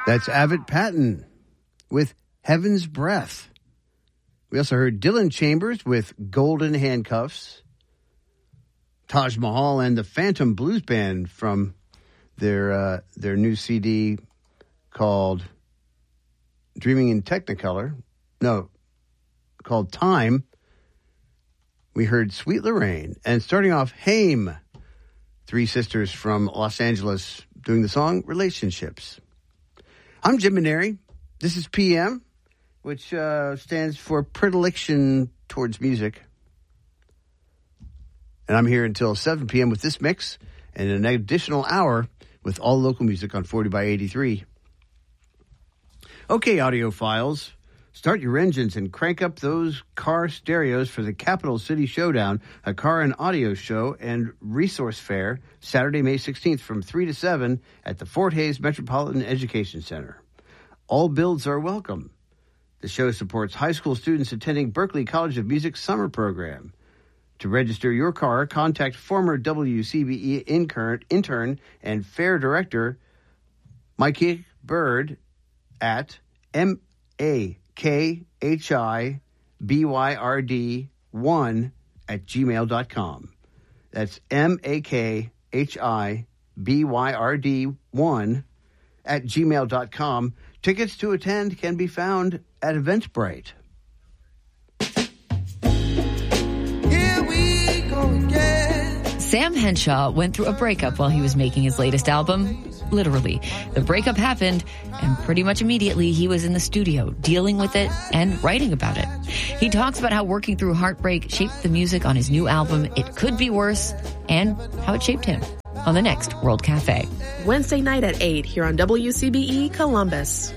That's Avett Patton with Heaven's Breath. We also heard Dylan Chambers with Golden Handcuffs. Taj Mahal and the Phantom Blues Band from their new CD called Dreaming in Technicolor. No, called Time. We heard Sweet Lorraine. And starting off, Haim. Three sisters from Los Angeles doing the song Relationships. I'm Jim Maneri. This is PM, which stands for Predilection Towards Music. And I'm here until 7 p.m. with this mix and an additional hour with all local music on 40 by 83. Okay, audiophiles, start your engines and crank up those car stereos for the Capital City Showdown, a car and audio show and resource fair, Saturday, May 16th from 3 to 7 at the Fort Hays Metropolitan Education Center. All builds are welcome. The show supports high school students attending Berklee College of Music summer program. To register your car, contact former WCBE intern and fair director Mikey Bird at makhibyrd1@gmail.com. That's makhibyrd1@gmail.com. Tickets to attend can be found at Eventbrite. Sam Henshaw went through a breakup while he was making his latest album. Literally. The breakup happened, and pretty much immediately he was in the studio dealing with it and writing about it. He talks about how working through heartbreak shaped the music on his new album, It Could Be Worse, and how it shaped him on the next World Cafe. Wednesday night at 8 here on WCBE Columbus.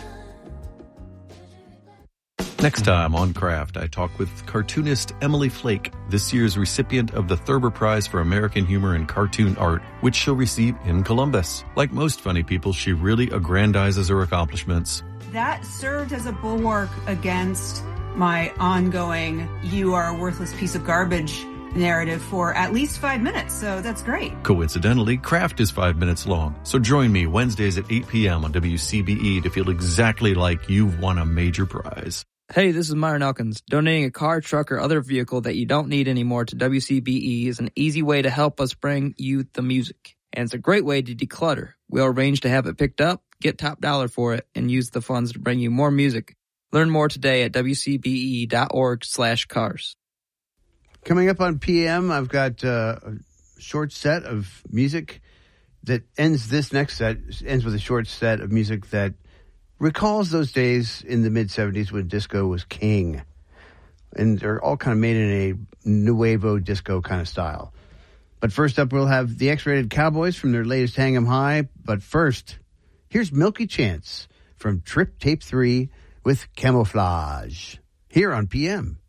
Next time on Craft, I talk with cartoonist Emily Flake, this year's recipient of the Thurber Prize for American Humor and Cartoon Art, which she'll receive in Columbus. Like most funny people, she really aggrandizes her accomplishments. That served as a bulwark against my ongoing "you are a worthless piece of garbage" narrative for at least 5 minutes, so that's great. Coincidentally, Craft is 5 minutes long, so join me Wednesdays at 8 p.m. on WCBE to feel exactly like you've won a major prize. Hey, this is Myron Elkins. Donating a car, truck, or other vehicle that you don't need anymore to WCBE is an easy way to help us bring you the music. And it's a great way to declutter. We'll arrange to have it picked up, get top dollar for it, and use the funds to bring you more music. Learn more today at wcbe.org/cars. Coming up on PM, I've got a short set of music that ends this next set, ends with a short set of music that recalls those days in the mid-'70s when disco was king. And they're all kind of made in a nuevo disco kind of style. But first up, we'll have the X-Rated Cowboys from their latest Hang 'Em High. But first, here's Milky Chance from Trip Tape 3 with Camouflage here on PM.